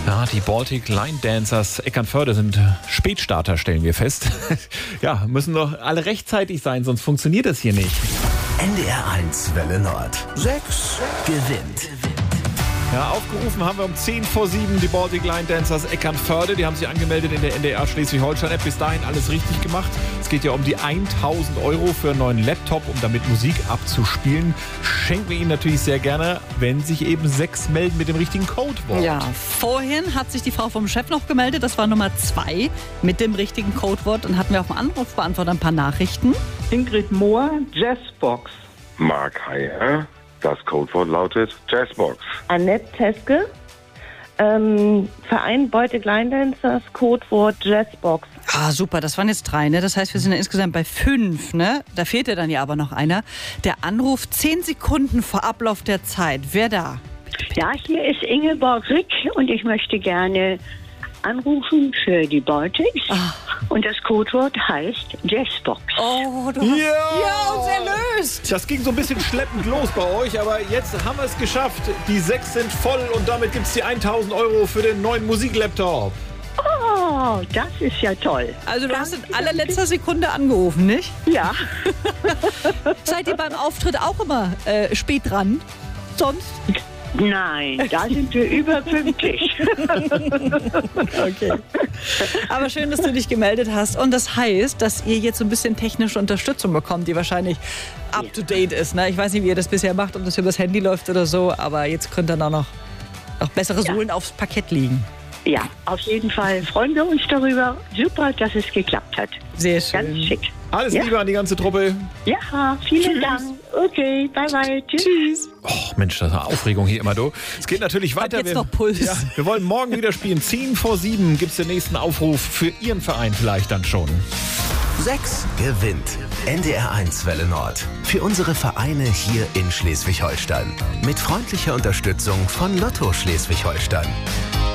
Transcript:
Ja, die Baltic Line Dancers Eckernförde sind Spätstarter, stellen wir fest. Ja, müssen doch alle rechtzeitig sein, sonst funktioniert das hier nicht. NDR1 Welle Nord. 6 gewinnt. Ja, aufgerufen haben wir um 10 vor 7 die Baltic Line Dancers Eckernförde. Die haben sich angemeldet in der NDR Schleswig-Holstein-App. Bis dahin alles richtig gemacht. Es geht ja um die 1.000 Euro für einen neuen Laptop, um damit Musik abzuspielen. Schenken wir Ihnen natürlich sehr gerne, wenn sich eben 6 melden mit dem richtigen Codewort. Ja, vorhin hat sich die Frau vom Chef noch gemeldet. Das war Nummer 2 mit dem richtigen Codewort. Dann hatten wir auf dem Anrufbeantworter ein paar Nachrichten. Ingrid Mohr, Jazzbox. Mark Heyer. Das Codewort lautet Jazzbox. Annette Teske, Verein Baltic Line Dancers, Codewort Jazzbox. Ah, super, das waren jetzt 3, ne? Das heißt, wir sind ja insgesamt bei 5, ne? Da fehlt ja dann ja aber noch einer. Der Anruf 10 Sekunden vor Ablauf der Zeit. Wer da? Ja, hier ist Ingeborg Rick und ich möchte gerne anrufen für die Baltics. Und das Codewort heißt Jazzbox. Oh, du hast uns erlöst. Das ging so ein bisschen schleppend los bei euch, aber jetzt haben wir es geschafft. Die 6 sind voll und damit gibt es die 1.000 Euro für den neuen Musiklaptop. Oh, das ist ja toll. Also du hast in allerletzter Sekunde angerufen, nicht? Ja. Seid ihr beim Auftritt auch immer spät dran? Sonst? Nein, da sind wir überpünktlich. Okay. Aber schön, dass du dich gemeldet hast. Und das heißt, dass ihr jetzt so ein bisschen technische Unterstützung bekommt, die wahrscheinlich up-to-date ist. Ne? Ich weiß nicht, wie ihr das bisher macht, ob das übers Handy läuft oder so. Aber jetzt könnt ihr dann noch bessere Sohlen aufs Parkett legen. Ja, auf jeden Fall freuen wir uns darüber. Super, dass es geklappt hat. Sehr schön. Ganz schick. Alles Liebe an die ganze Truppe. Ja, vielen Dank. Okay, bye bye. Tschüss. Oh Mensch, das ist eine Aufregung hier immer, du. Es geht natürlich weiter. Jetzt noch Puls. Ja, wir wollen morgen wieder spielen. 10 vor 7 gibt es den nächsten Aufruf für Ihren Verein vielleicht dann schon. 6 gewinnt. NDR1 Welle Nord. Für unsere Vereine hier in Schleswig-Holstein. Mit freundlicher Unterstützung von Lotto Schleswig-Holstein.